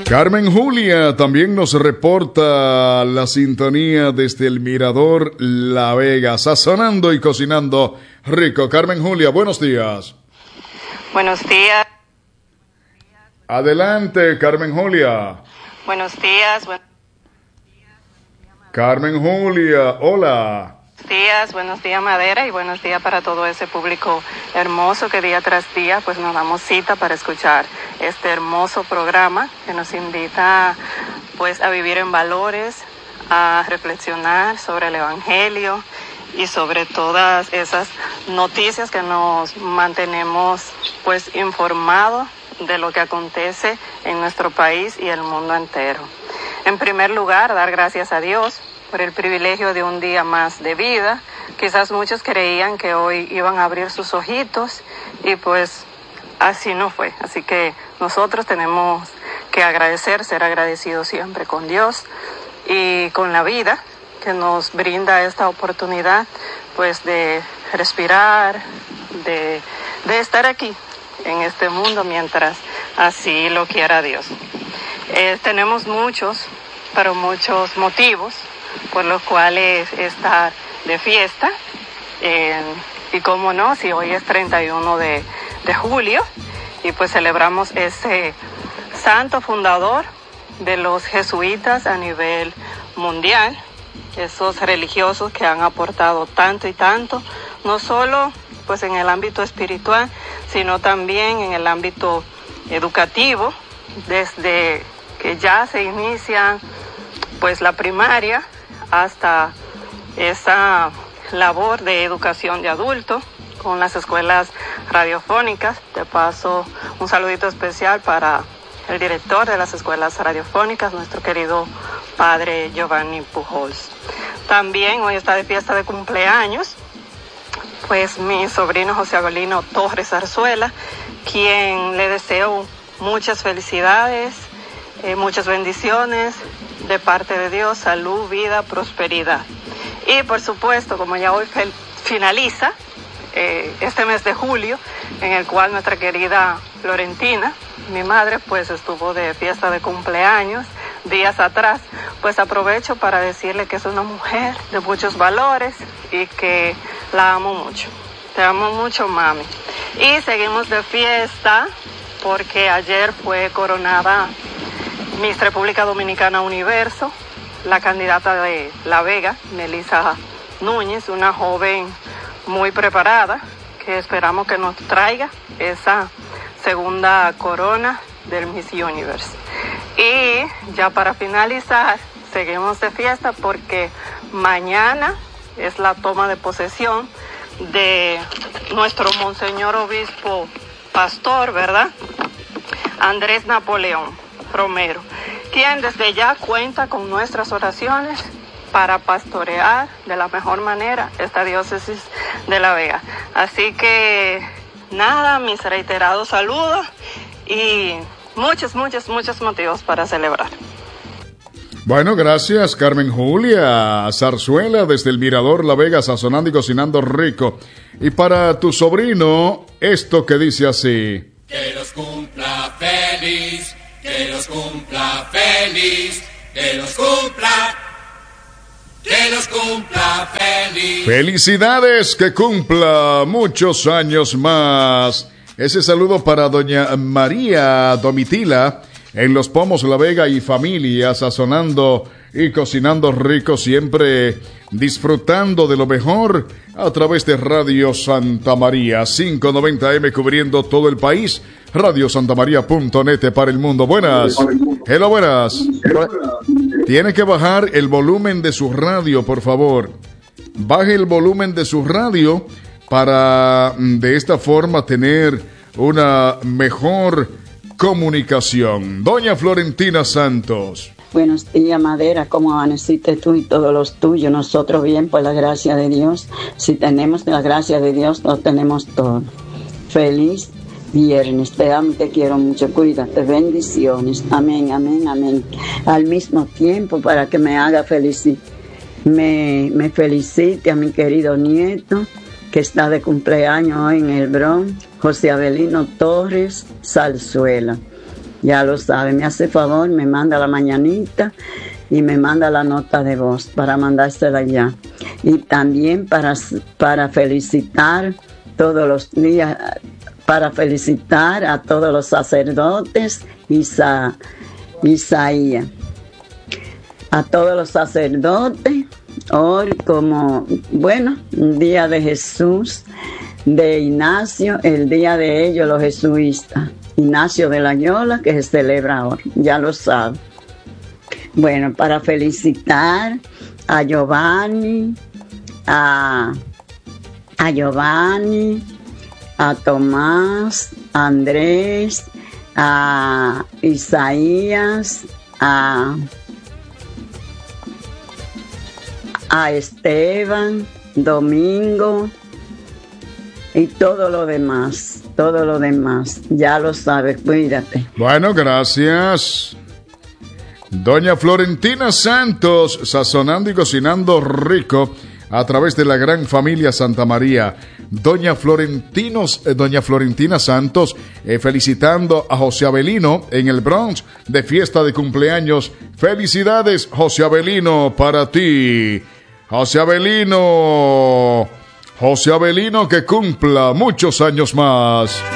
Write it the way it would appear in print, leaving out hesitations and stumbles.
Carmen Julia también nos reporta la sintonía desde el Mirador La Vega, sazonando y cocinando rico. Carmen Julia, buenos días. Buenos días. Adelante, Carmen Julia. Buenos días. Carmen Julia, hola. Buenos días Madera, y buenos días para todo ese público hermoso que día tras día pues nos damos cita para escuchar este hermoso programa que nos invita pues a vivir en valores, a reflexionar sobre el Evangelio y sobre todas esas noticias que nos mantenemos pues informados de lo que acontece en nuestro país y el mundo entero. En primer lugar, dar gracias a Dios por el privilegio de un día más de vida. Quizás muchos creían que hoy iban a abrir sus ojitos y pues así no fue. Así que nosotros tenemos que agradecer, ser agradecidos siempre con Dios y con la vida que nos brinda esta oportunidad pues de respirar, de estar aquí en este mundo mientras así lo quiera Dios. Tenemos muchos motivos por los cuales estar de fiesta, y cómo no, si hoy es 31 de julio, y pues celebramos ese santo fundador de los jesuitas a nivel mundial, esos religiosos que han aportado tanto y tanto, no solo pues en el ámbito espiritual, sino también en el ámbito educativo, desde que ya se inicia pues la primaria hasta esa labor de educación de adultos con las escuelas radiofónicas. De paso, un saludito especial para el director de las escuelas radiofónicas, nuestro querido padre Giovanni Pujols. También hoy está de fiesta de cumpleaños pues mi sobrino José Abelino Torres Zarzuela, quien le deseo muchas felicidades, muchas bendiciones de parte de Dios, salud, vida, prosperidad. Y por supuesto, como ya hoy finaliza este mes de julio, en el cual nuestra querida Florentina, mi madre, pues estuvo de fiesta de cumpleaños días atrás, pues aprovecho para decirle que es una mujer de muchos valores y que la amo mucho. Te amo mucho, mami. Y seguimos de fiesta porque ayer fue coronada Miss República Dominicana Universo, la candidata de La Vega, Melissa Núñez, una joven muy preparada que esperamos que nos traiga esa segunda corona del Miss Universe. Y ya para finalizar, seguimos de fiesta porque mañana es la toma de posesión de nuestro Monseñor Obispo Pastor, ¿verdad? Andrés Napoleón Romero, quien desde ya cuenta con nuestras oraciones para pastorear de la mejor manera esta diócesis de La Vega. Así que nada, mis reiterados saludos y muchos motivos para celebrar. Bueno, gracias Carmen Julia Zarzuela desde el Mirador La Vega, sazonando y cocinando rico. Y para tu sobrino, esto que dice así: que los cumpla feliz, que los cumpla feliz, que los cumpla feliz. Felicidades, que cumpla muchos años más. Ese saludo para doña María Domitila en Los Pomos La Vega y familia, sazonando y cocinando rico, siempre disfrutando de lo mejor a través de Radio Santa María 590M, cubriendo todo el país. radiosantamaria.net para el mundo. Buenas. Hello, buenas. Tiene que bajar el volumen de su radio, por favor. Baje el volumen de su radio para de esta forma tener una mejor comunicación. Doña Florentina Santos. Buenos días, Madera, ¿cómo amaneciste tú y todos los tuyos? Nosotros bien, por la gracia de Dios. Si tenemos la gracia de Dios, lo tenemos todo. Feliz viernes, te amo y te quiero mucho, cuídate, bendiciones, amén, amén, amén. Al mismo tiempo, para que me haga feliz, me felicite a mi querido nieto, que está de cumpleaños hoy en el Bronx, José Abelino Torres Zarzuela. Ya lo sabe, me hace favor, me manda la mañanita y me manda la nota de voz para mandársela ya. Y también para felicitar todos los días, para felicitar a todos los sacerdotes Isaías. A todos los sacerdotes, hoy como, bueno, un día de Jesús, de Ignacio, el día de ellos los jesuitas, Ignacio de Loyola, que se celebra ahora, ya lo sabe. Bueno, para felicitar a Giovanni, a Tomás, a Andrés, a Isaías, a Esteban, Domingo y todo lo demás, ya lo sabes, cuídate. Bueno, gracias. Doña Florentina Santos, sazonando y cocinando rico a través de la gran familia Santa María. Doña Florentina Santos, felicitando a José Abelino en el Bronx de fiesta de cumpleaños. Felicidades, José Abelino, para ti. José Abelino, que cumpla muchos años más.